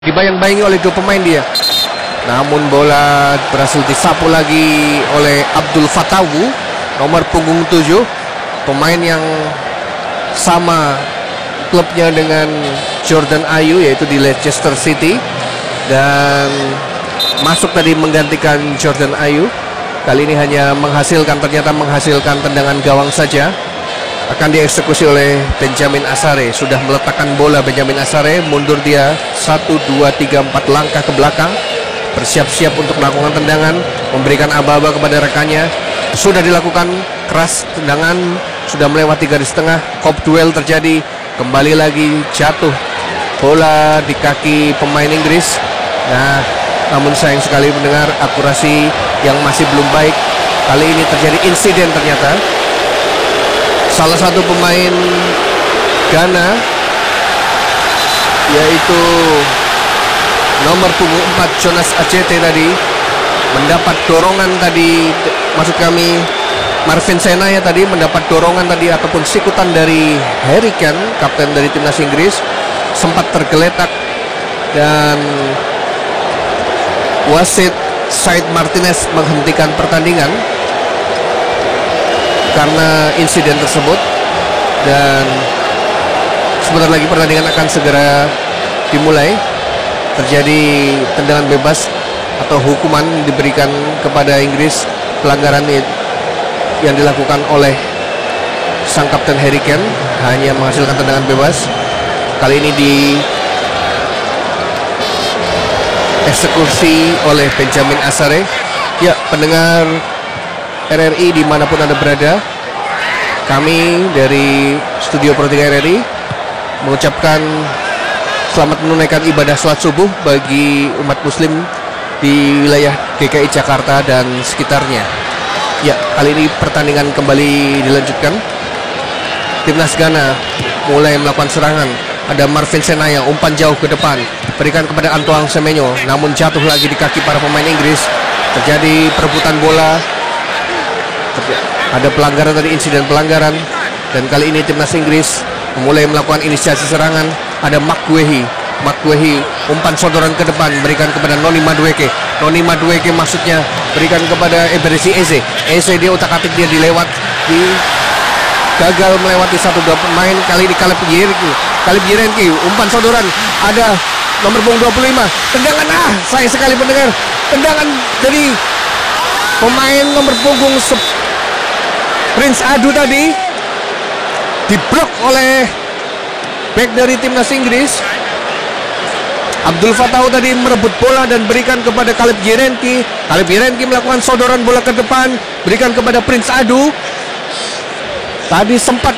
Dibayang-bayangi oleh dua pemain dia. Namun bola berhasil disapu lagi oleh Abdul Fatawu, nomor punggung 7, pemain yang sama klubnya dengan Jordan Ayew, yaitu di Leicester City, dan masuk tadi menggantikan Jordan Ayew. Kali ini ternyata menghasilkan tendangan gawang saja. Akan dieksekusi oleh Benjamin Asare. Sudah meletakkan bola Benjamin Asare, mundur dia 1, 2, 3, 4 langkah ke belakang, bersiap-siap untuk melakukan tendangan, memberikan aba-aba kepada rekannya. Sudah dilakukan keras, tendangan sudah melewati garis tengah. Kop duel terjadi, kembali lagi jatuh bola di kaki pemain Inggris. Nah, namun sayang sekali mendengar akurasi yang masih belum baik. Kali ini terjadi insiden ternyata. Salah satu pemain Ghana, yaitu nomor punggung 4 Jonas Ajete tadi, mendapat dorongan tadi, maksud kami Marvin Senaya tadi mendapat dorongan tadi ataupun sikutan dari Harry Kane, kapten dari timnas Inggris, sempat tergeletak dan wasit Said Martinez menghentikan pertandingan karena insiden tersebut, dan sebentar lagi pertandingan akan segera dimulai. Terjadi tendangan bebas atau hukuman diberikan kepada Inggris, pelanggaran yang dilakukan oleh sang kapten Harry Kane, hanya menghasilkan tendangan bebas. Kali ini dieksekusi oleh Benjamin Asare. Ya, pendengar RRI dimanapun Anda berada, kami dari Studio Pro 3 RRI mengucapkan selamat menunaikan ibadah sholat subuh bagi umat muslim di wilayah DKI Jakarta dan sekitarnya. Ya, kali ini pertandingan kembali dilanjutkan. Timnas Ghana mulai melakukan serangan. Ada Marvin Senaya, umpan jauh ke depan, berikan kepada Antoine Semenyo, namun jatuh lagi di kaki para pemain Inggris. Terjadi perebutan bola. Ada pelanggaran tadi, insiden pelanggaran, dan kali ini timnas Inggris mulai melakukan inisiasi serangan. Ada Maguire, umpan sodoran ke depan, berikan kepada Noni Madueke. Noni Madueke maksudnya berikan kepada Eberechi Eze. Eze dia utak-atik, dia gagal melewati 1-2 pemain. Kali ini Caleb Yerenki, umpan sodoran, ada nomor punggung 25, tendangan, sayang sekali pendengar, tendangan dari pemain nomor punggung Prince Adu tadi diblok oleh back dari timnas Inggris. Abdul Fatawu tadi merebut bola dan berikan kepada Caleb Yerenki. Caleb Yerenki melakukan sodoran bola ke depan, berikan kepada Prince Adu. Tadi sempat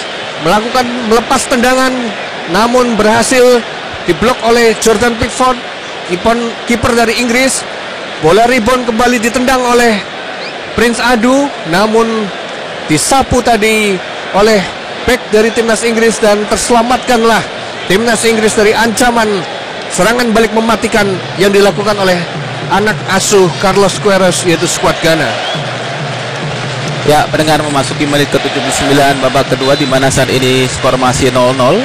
melepas tendangan, namun berhasil diblok oleh Jordan Pickford, kiper dari Inggris. Bola rebound kembali ditendang oleh Prince Adu, namun disapu tadi oleh back dari timnas Inggris, dan terselamatkanlah timnas Inggris dari ancaman serangan balik mematikan yang dilakukan oleh anak asuh Carlos Queiroz, yaitu skuad Ghana. Ya, pendengar, memasuki menit ke-79 babak kedua, di mana saat ini skor masih 0-0.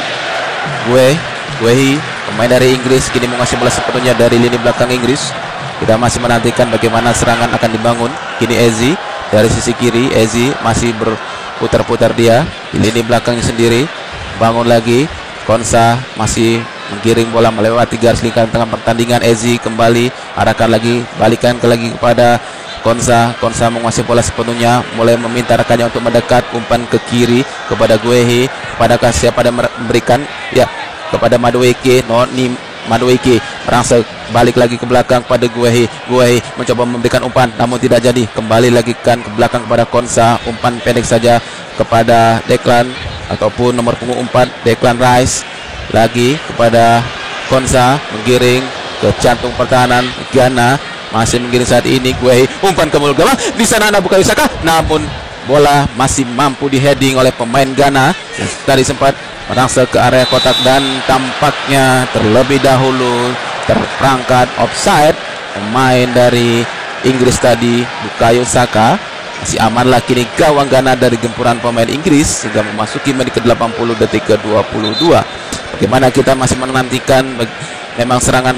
Guehi, pemain dari Inggris, kini menguasai bola sepenuhnya dari lini belakang Inggris. Kita masih menantikan bagaimana serangan akan dibangun. Kini Ezi dari sisi kiri, Ezi masih berputar-putar dia di lini belakangnya sendiri. Bangun lagi, Konsa masih menggiring bola melewati garis lingkaran tengah pertandingan. Ezi kembali, arahkan lagi, balikan lagi kepada Konsa. Konsa menguasai bola sepenuhnya, mulai meminta rekannya untuk mendekat, umpan ke kiri kepada Guehi. Padahal siapa yang memberikan? Ya, kepada Madueke. Noni Madueke merangsek balik lagi ke belakang pada Guehi. Guehi mencoba memberikan umpan, namun tidak jadi. Kembali lagi kan ke belakang kepada Konsa, umpan pendek saja kepada Declan ataupun nomor punggung 4 Declan Rice. Lagi kepada Konsa, menggiring ke jantung pertahanan Ghana, masih menggiring saat ini. Guehi, umpan ke mulut gawang, di sana ada Bukayo Saka, namun bola masih mampu di-heading oleh pemain Ghana yang tadi sempat merangsek ke area kotak, dan tampaknya terlebih dahulu terperangkap offside pemain dari Inggris tadi, Bukayo Saka. Masih amanlah kini gawang Ghana dari gempuran pemain Inggris sudah memasuki menit ke-80, detik ke-22. Bagaimana kita masih menantikan Memang serangan